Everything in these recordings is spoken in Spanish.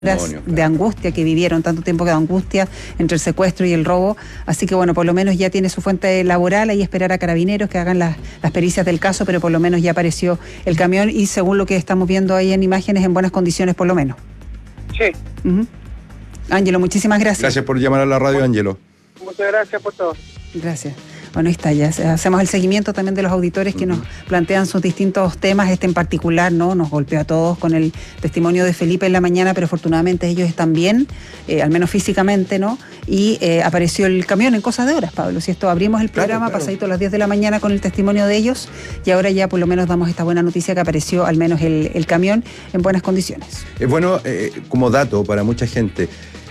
de angustia que vivieron, tanto tiempo que de angustia entre el secuestro y el robo, así que bueno, por lo menos ya tiene su fuente laboral, ahí esperar a carabineros que hagan las pericias del caso, pero por lo menos ya apareció el camión y según lo que estamos viendo ahí en imágenes, en buenas condiciones por lo menos. Sí. Ángelo, muchísimas gracias. Gracias por llamar a la radio, Ángelo. Muchas gracias por todo. Gracias. Bueno, ahí está, ya hacemos el seguimiento también de los auditores que nos plantean sus distintos temas, en particular, ¿no? Nos golpeó a todos con el testimonio de Felipe en la mañana, pero afortunadamente ellos están bien, al menos físicamente, ¿no? Y apareció el camión en cosas de horas, Pablo. Si esto abrimos el programa, pasadito a las 10 de la mañana con el testimonio de ellos, y ahora ya por lo menos damos esta buena noticia que apareció al menos el camión en buenas condiciones. Es bueno, como dato para mucha gente,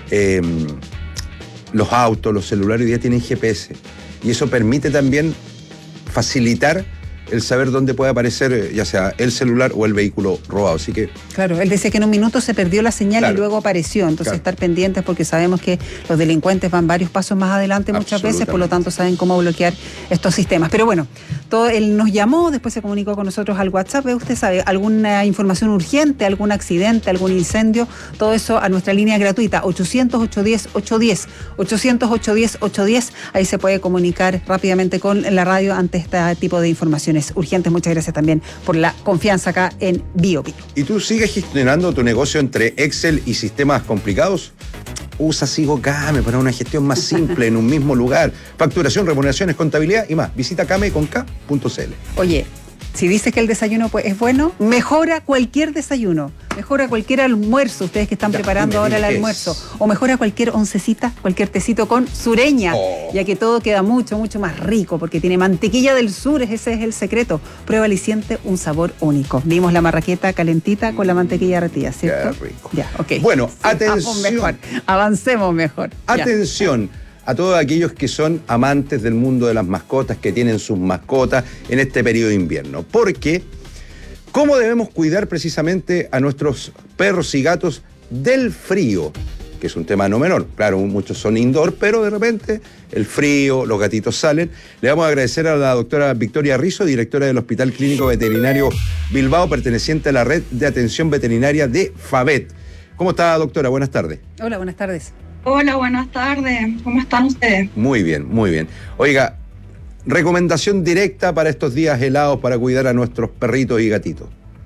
los autos, los celulares hoy día tienen GPS. Y eso permite también facilitar el saber dónde puede aparecer, ya sea el celular o el vehículo robado. Así que... Claro, él decía que en un minuto se perdió la señal y luego apareció. Entonces estar pendientes porque sabemos que los delincuentes van varios pasos más adelante muchas veces, por lo tanto saben cómo bloquear estos sistemas. Pero bueno, él nos llamó, después se comunicó con nosotros al WhatsApp. Usted sabe, alguna información urgente, algún accidente, algún incendio, todo eso a nuestra línea gratuita, 800-810-810, 800-810-810. Ahí se puede comunicar rápidamente con la radio ante este tipo de informaciones urgentes. Muchas gracias también por la confianza acá en BioBio. ¿Y tú sigues gestionando tu negocio entre Excel y sistemas complicados? Usa SigoCame para una gestión más simple en un mismo lugar. Facturación, remuneraciones, contabilidad y más. Visita cameconk.cl. Oye, si dices que el desayuno es bueno, mejora cualquier desayuno, mejora cualquier almuerzo, ustedes que están preparando ahora el almuerzo, o mejora cualquier oncecita, cualquier tecito con Sureña, ya que todo queda mucho, mucho más rico, porque tiene mantequilla del sur, ese es el secreto. Prueba aliciente, un sabor único. Vimos la marraqueta calentita con la mantequilla derretida, ¿cierto? Qué rico. Ya, ok. Bueno, sí, atención. Avancemos mejor. Atención. A todos aquellos que son amantes del mundo de las mascotas, que tienen sus mascotas en este periodo de invierno. Porque, ¿cómo debemos cuidar precisamente a nuestros perros y gatos del frío? Que es un tema no menor. Claro, muchos son indoor, pero de repente el frío, los gatitos salen. Le vamos a agradecer a la doctora Victoria Rizo, directora del Hospital Clínico Veterinario Bilbao, perteneciente a la red de atención veterinaria de FAVET. ¿Cómo está, doctora? Buenas tardes. Hola, buenas tardes. Hola, buenas tardes. ¿Cómo están ustedes? Muy bien, muy bien. Oiga, recomendación directa para estos días helados para cuidar a nuestros perritos y gatitos.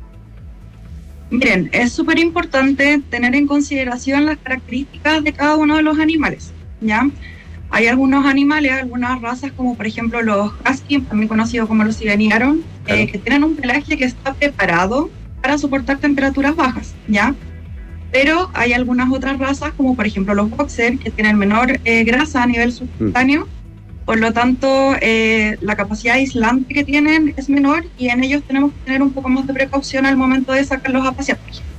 Miren, es súper importante tener en consideración las características de cada uno de los animales, ¿ya? Hay algunos animales, algunas razas, como por ejemplo los husky, también conocidos como los siberianos, que tienen un pelaje que está preparado para soportar temperaturas bajas, ¿ya? Pero hay algunas otras razas, como por ejemplo los boxer, que tienen menor grasa a nivel subcutáneo, por lo tanto la capacidad aislante que tienen es menor y en ellos tenemos que tener un poco más de precaución al momento de sacarlos a pasear.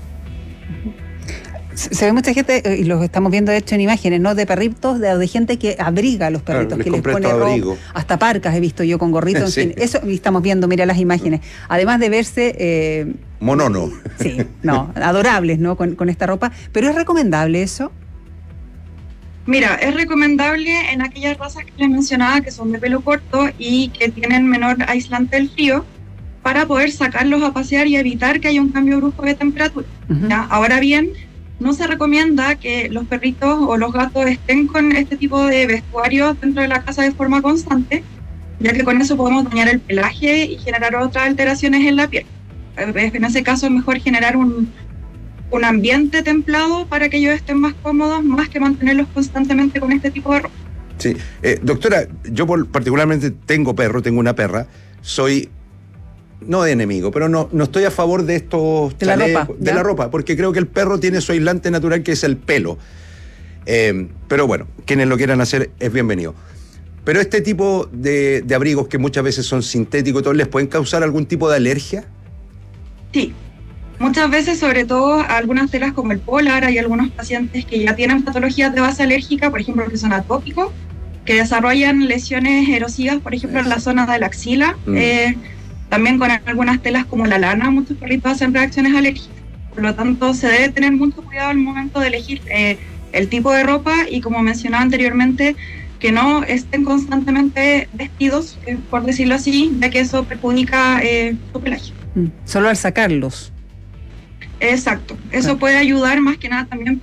Se ve mucha gente, y los estamos viendo de hecho en imágenes, ¿no? De perritos, de gente que abriga a los perritos, que les pone ropa, hasta parcas he visto yo con gorritos, sí. En fin, eso estamos viendo, mira las imágenes. Además de verse... monono. Sí, no, adorables, ¿no? Con esta ropa. ¿Pero es recomendable eso? Mira, es recomendable en aquellas razas que les mencionaba que son de pelo corto y que tienen menor aislante del frío, para poder sacarlos a pasear y evitar que haya un cambio brusco de temperatura. ¿Ya? Ahora bien, no se recomienda que los perritos o los gatos estén con este tipo de vestuario dentro de la casa de forma constante, ya que con eso podemos dañar el pelaje y generar otras alteraciones en la piel. En ese caso es mejor generar un ambiente templado para que ellos estén más cómodos, más que mantenerlos constantemente con este tipo de ropa. Sí, doctora, yo particularmente tengo una perra, soy... no de enemigo, pero no estoy a favor de estos chalecos, de la ropa, porque creo que el perro tiene su aislante natural, que es el pelo. Pero bueno, quienes lo quieran hacer es bienvenido. Pero este tipo de abrigos, que muchas veces son sintéticos y todo, ¿les pueden causar algún tipo de alergia? Sí, muchas veces, sobre todo algunas telas como el polar, hay algunos pacientes que ya tienen patologías de base alérgica, por ejemplo que son atópicos, que desarrollan lesiones erosivas, por ejemplo en la zona de la axila. También con algunas telas como la lana, muchos perritos hacen reacciones alérgicas. Por lo tanto, se debe tener mucho cuidado al momento de elegir el tipo de ropa y, como mencionaba anteriormente, que no estén constantemente vestidos, por decirlo así, ya que eso perjudica su pelaje. Solo al sacarlos. Exacto, eso puede ayudar más que nada también